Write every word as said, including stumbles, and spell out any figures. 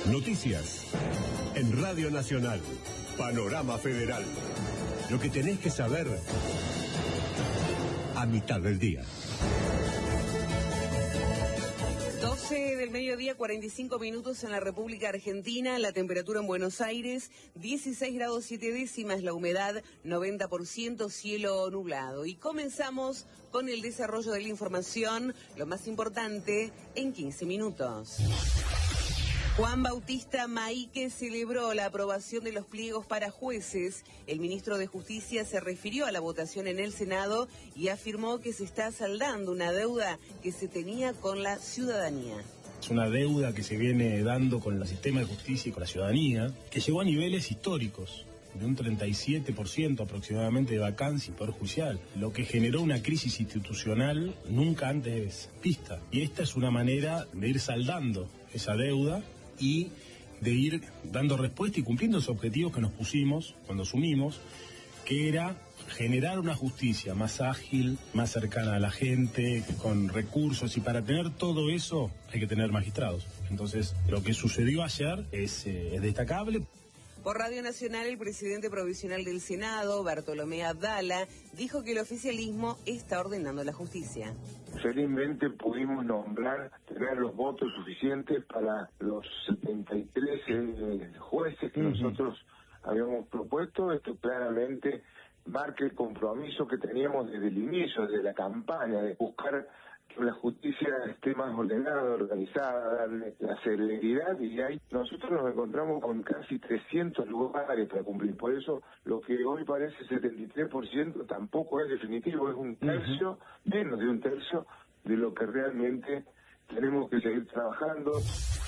Noticias en Radio Nacional. Panorama Federal. Lo que tenés que saber a mitad del día. doce del mediodía, cuarenta y cinco minutos en la República Argentina. La temperatura en Buenos Aires, dieciséis grados siete décimas. La humedad, noventa por ciento, cielo nublado. Y comenzamos con el desarrollo de la información, lo más importante, en quince minutos. Juan Bautista Maíque celebró la aprobación de los pliegos para jueces. El ministro de Justicia se refirió a la votación en el Senado y afirmó que se está saldando una deuda que se tenía con la ciudadanía. Es una deuda que se viene dando con el sistema de justicia y con la ciudadanía, que llegó a niveles históricos, de un treinta y siete por ciento aproximadamente de vacancia en Poder Judicial, lo que generó una crisis institucional nunca antes vista. Y esta es una manera de ir saldando esa deuda y de ir dando respuesta y cumpliendo los objetivos que nos pusimos cuando asumimos, que era generar una justicia más ágil, más cercana a la gente, con recursos, y para tener todo eso hay que tener magistrados. Entonces, lo que sucedió ayer es, eh, es destacable. Por Radio Nacional, el presidente provisional del Senado, Bartolomé Abdala, dijo que el oficialismo está ordenando la justicia. Felizmente pudimos nombrar, tener los votos suficientes para los setenta y tres eh, jueces que uh-huh. nosotros habíamos propuesto. Esto claramente marca el compromiso que teníamos desde el inicio, desde la campaña, de buscar que la justicia esté más ordenada, organizada, darle la celeridad, y ahí nosotros nos encontramos con casi trescientos lugares para cumplir. Por eso lo que hoy parece setenta y tres por ciento tampoco es definitivo, es un tercio, uh-huh. menos de un tercio de lo que realmente tenemos que seguir trabajando.